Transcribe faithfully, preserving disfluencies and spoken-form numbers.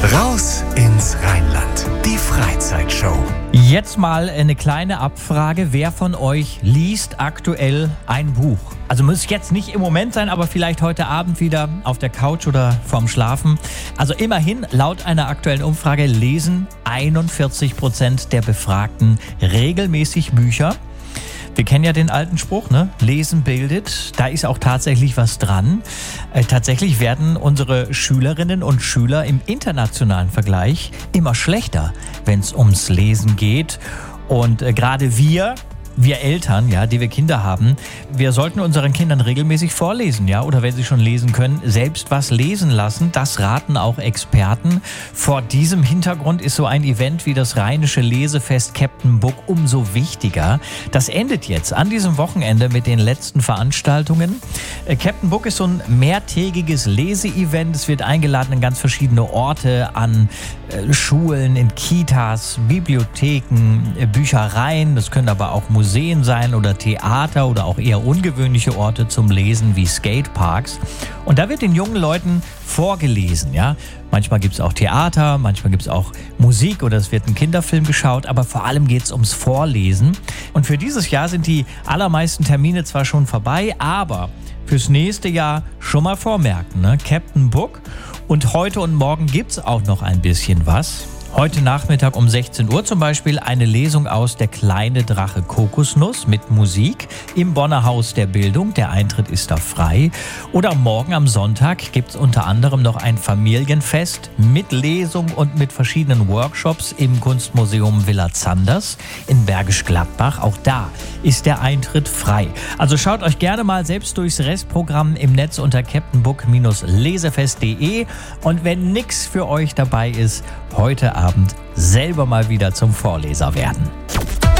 Raus ins Rheinland. Die Freizeitshow. Jetzt mal eine kleine Abfrage. Wer von euch liest aktuell ein Buch? Also muss jetzt nicht im Moment sein, aber vielleicht heute Abend wieder auf der Couch oder vorm Schlafen. Also immerhin, laut einer aktuellen Umfrage lesen einundvierzig Prozent der Befragten regelmäßig Bücher. Wir kennen ja den alten Spruch, ne? Lesen bildet. Da ist auch tatsächlich was dran. Äh, tatsächlich werden unsere Schülerinnen und Schüler im internationalen Vergleich immer schlechter, wenn es ums Lesen geht. Und äh, gerade wir, wir Eltern, ja, die wir Kinder haben, wir sollten unseren Kindern regelmäßig vorlesen, ja, oder wenn sie schon lesen können, selbst was lesen lassen. Das raten auch Experten. Vor diesem Hintergrund ist so ein Event wie das Rheinische Lesefest Captain Book umso wichtiger. Das endet jetzt an diesem Wochenende mit den letzten Veranstaltungen. Äh, Captain Book ist so ein mehrtägiges Leseevent. Es wird eingeladen in ganz verschiedene Orte, an äh, Schulen, in Kitas, Bibliotheken, äh, Büchereien. Das können aber auch Museen sein oder Theater oder auch eher ungewöhnliche Orte zum Lesen wie Skateparks. Und da wird den jungen Leuten vorgelesen, ja. Manchmal gibt es auch Theater, manchmal gibt es auch Musik oder es wird ein Kinderfilm geschaut, aber vor allem geht es ums Vorlesen. Und für dieses Jahr sind die allermeisten Termine zwar schon vorbei, aber fürs nächste Jahr schon mal vormerken, ne? Captain Book. Und heute und morgen gibt es auch noch ein bisschen was. Heute Nachmittag um sechzehn Uhr zum Beispiel eine Lesung aus Der kleine Drache Kokosnuss mit Musik im Bonner Haus der Bildung. Der Eintritt ist da frei. Oder morgen am Sonntag gibt es unter anderem noch ein Familienfest mit Lesung und mit verschiedenen Workshops im Kunstmuseum Villa Zanders in Bergisch Gladbach. Auch da ist der Eintritt frei. Also schaut euch gerne mal selbst durchs Restprogramm im Netz unter captainbook lesefest punkt de. Und wenn nichts für euch dabei ist, heute Abend selber mal wieder zum Vorleser werden.